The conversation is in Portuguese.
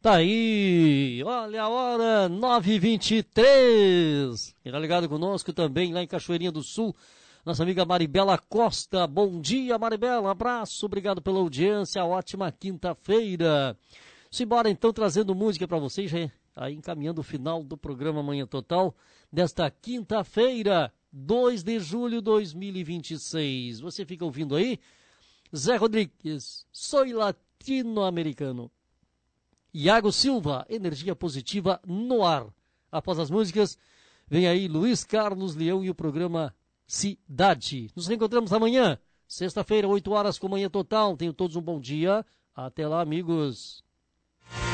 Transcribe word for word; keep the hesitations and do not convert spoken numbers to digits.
Tá aí, olha a hora, nove e vinte e três. Tá ligado conosco também lá em Cachoeirinha do Sul, nossa amiga Maribela Costa. Bom dia, Maribela, abraço, obrigado pela audiência, ótima quinta-feira. Simbora então trazendo música para vocês, aí encaminhando o final do programa Manhã Total desta quinta-feira, dois de julho de dois mil e vinte e seis. Você fica ouvindo aí? Zé Rodrigues, Soy Latino-Americano. Iago Silva, Energia Positiva no ar. Após as músicas, vem aí Luiz Carlos Leão e o programa Cidade. Nos reencontramos amanhã, sexta-feira, oito horas com Manhã Total. Tenham todos um bom dia. Até lá, amigos.